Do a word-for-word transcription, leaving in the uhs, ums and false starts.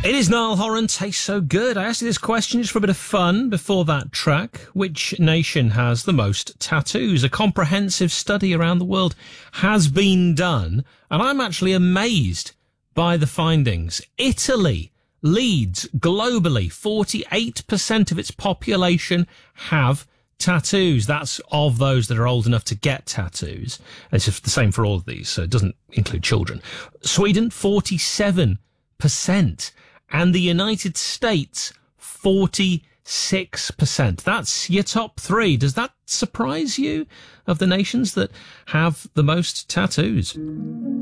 It is Niall Horan, Tastes So Good. I asked you this question just for a bit of fun before that track. Which nation has the most tattoos? A comprehensive study around the world has been done, and I'm actually amazed by the findings. Italy leads globally. forty-eight percent of its population have tattoos. That's of those that are old enough to get tattoos. It's just the same for all of these, so it doesn't include children. Sweden, forty-seven percent. And the United States, forty-six percent. That's your top three. Does that surprise you of the nations that have the most tattoos?